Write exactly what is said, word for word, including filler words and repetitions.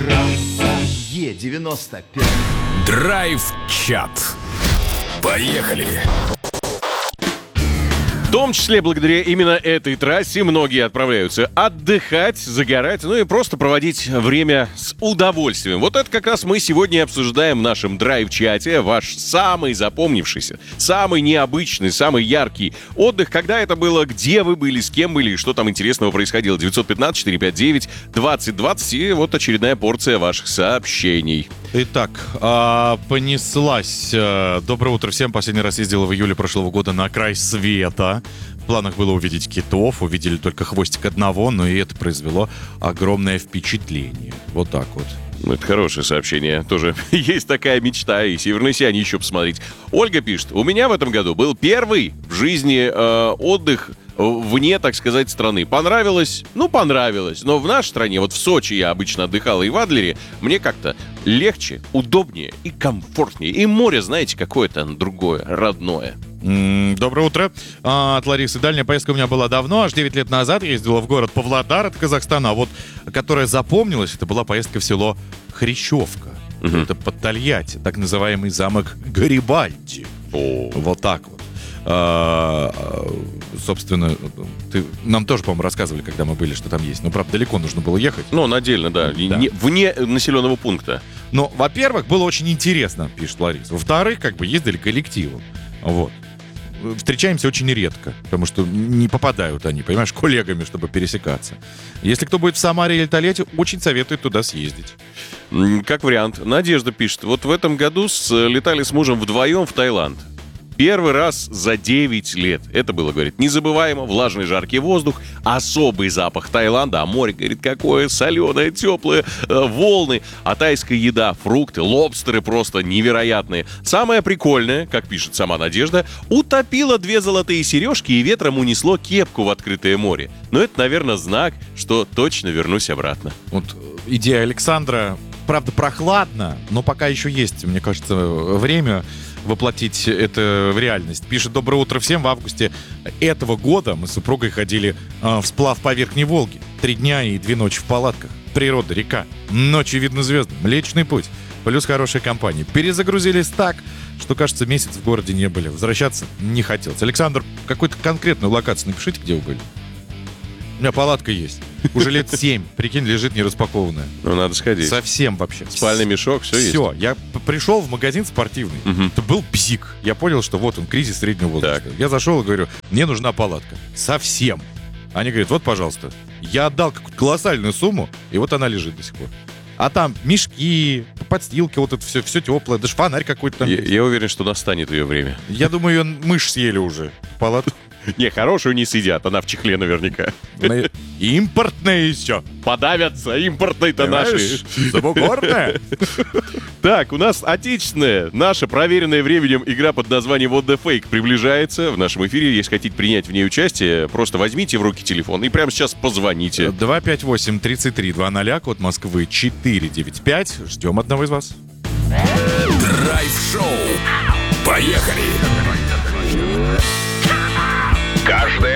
Трасса Е девяносто пять. Драйв-чат. Поехали! В том числе благодаря именно этой трассе многие отправляются отдыхать, загорать, ну и просто проводить время с удовольствием. Вот это как раз мы сегодня обсуждаем в нашем драйв-чате. Ваш самый запомнившийся, самый необычный, самый яркий отдых. Когда это было, где вы были, с кем были, что там интересного происходило. девятьсот пятнадцать четыреста пятьдесят девять двадцать двадцать. И вот очередная порция ваших сообщений. Итак, а, понеслась. а, Доброе утро всем. Последний раз ездила в июле прошлого года на край света. В планах было увидеть китов. Увидели только хвостик одного, но и это произвело огромное впечатление. Вот так вот. Это хорошее сообщение. Тоже есть такая мечта, и северное сияние еще посмотреть. Ольга пишет: у меня в этом году был первый в жизни э, отдых вне, так сказать, страны. Понравилось? Ну, понравилось. Но в нашей стране, вот в Сочи я обычно отдыхал, и в Адлере, мне как-то легче, удобнее и комфортнее. И море, знаете, какое-то другое, родное. М, Доброе утро. А, От Ларисы. Дальняя поездка у меня была давно, аж девять лет назад. Ездила в город Павлодар от Казахстана. А вот, которая запомнилась, это была поездка в село Хрящевка. Мгм. Это под Тольятти, так называемый замок Гарибальди. О. Вот так вот. А, а, собственно, ты, нам тоже, по-моему, рассказывали, когда мы были, что там есть. Но, правда, далеко нужно было ехать. Ну, он отдельно, да, и Да. не- вне населенного пункта. Но, во-первых, было очень интересно, пишет Лариса. Во-вторых, как бы ездили коллективом. Вот. Встречаемся очень редко, потому что не попадают они, понимаешь, коллегами, чтобы пересекаться. Если кто будет в Самаре или Тольятти, очень советую туда съездить. М, Как вариант. Надежда пишет: вот в этом году летали с мужем вдвоем в Таиланд. Первый раз за девять лет. Это было, говорит, незабываемо. Влажный жаркий воздух, особый запах Таиланда, а море, говорит, какое соленое, теплое, э, волны, а тайская еда, фрукты, лобстеры просто невероятные. Самое прикольное, как пишет сама Надежда, утопило две золотые сережки и ветром унесло кепку в открытое море. Но это, наверное, знак, что точно вернусь обратно. Вот э, идея Александра, правда, прохладно, но пока еще есть, мне кажется, время воплотить это в реальность. Пишет: доброе утро всем. В августе этого года мы с супругой ходили э, в сплав по Верхней Волге. Три дня и две ночи в палатках. Природа, река. Ночью видно звезды. Млечный путь. Плюс хорошая компания. Перезагрузились так, что, кажется, месяц в городе не были. Возвращаться не хотелось. Александр, какую-то конкретную локацию напишите, где вы были. У меня палатка есть. Уже лет семь. Прикинь, лежит нераспакованная. Ну, надо сходить. Совсем вообще. Спальный мешок, все есть. Все, я п- пришел в магазин спортивный. Мгм. Это был бзик. Я понял, что вот он, кризис среднего возраста. Я зашел и говорю: мне нужна палатка. Совсем. Они говорят: вот, пожалуйста. Я отдал какую-то колоссальную сумму, и вот она лежит до сих пор. А там мешки, подстилки, вот это все, все теплое, даже фонарь какой-то там. Я, есть. я уверен, что настанет ее время. Я думаю, ее мышь съели уже. Палатку. Не, хорошую не съедят, она в чехле наверняка. Она импортная еще. Подавятся, импортные-то наши. Забугорная. Так, у нас отечественная, наша проверенная временем игра под названием What the Fake приближается. В нашем эфире, если хотите принять в ней участие, просто возьмите в руки телефон и прямо сейчас позвоните. два пять восемь тридцать три двадцать, код Москвы четыре девять пять. Ждем одного из вас. Драйв-шоу. Поехали! Каждое